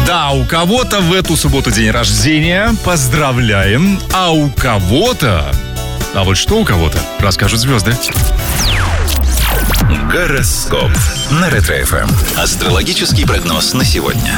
Да, у кого-то в эту субботу день рождения. Поздравляем. А у кого-то... А вот что у кого-то, расскажут звезды. Гороскоп на Ретро-ФМ. Астрологический прогноз на сегодня.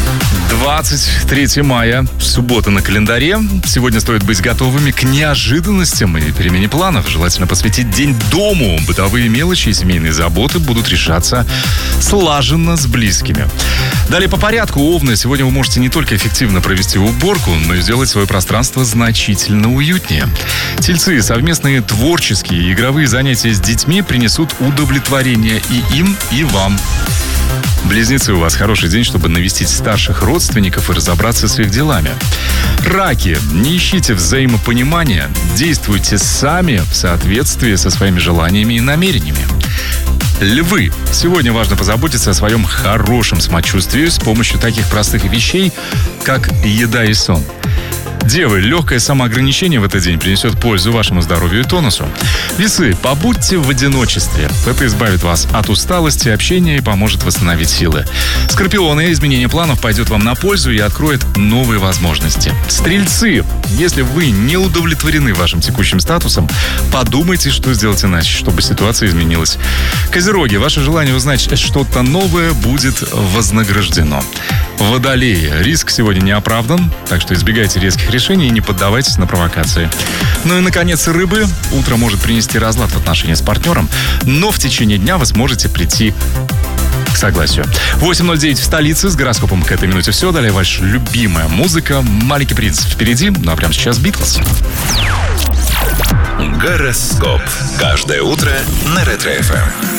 23 мая, суббота на календаре. Сегодня стоит быть готовыми к неожиданностям и перемене планов. Желательно посвятить день дому. Бытовые мелочи и семейные заботы будут решаться слаженно с близкими. Далее по порядку, Овны. Сегодня вы можете не только эффективно провести уборку, но и сделать свое пространство значительно уютнее. Тельцы. Совместные творческие и игровые занятия с детьми принесут удовлетворение и им, и вам. Близнецы, у вас хороший день, чтобы навестить старших родственников и разобраться с их делами. Раки, не ищите взаимопонимания, действуйте сами в соответствии со своими желаниями и намерениями. Львы, сегодня важно позаботиться о своем хорошем самочувствии с помощью таких простых вещей, как еда и сон. Девы, легкое самоограничение в этот день принесет пользу вашему здоровью и тонусу. Весы, побудьте в одиночестве. Это избавит вас от усталости, общения и поможет восстановить силы. Скорпионы, изменение планов пойдет вам на пользу и откроет новые возможности. Стрельцы, если вы не удовлетворены вашим текущим статусом, подумайте, что сделать иначе, чтобы ситуация изменилась. Козероги, ваше желание узнать что-то новое будет вознаграждено. Водолеи, риск сегодня не оправдан, так что избегайте резких решений и не поддавайтесь на провокации. Ну и, наконец, рыбы. Утро может принести разлад в отношениях с партнером, но в течение дня вы сможете прийти к согласию. 8:09 в столице. С гороскопом к этой минуте все. Далее ваша любимая музыка. «Маленький принц» впереди, ну а прямо сейчас «Битлз». Гороскоп. Каждое утро на Ретро-ФМ.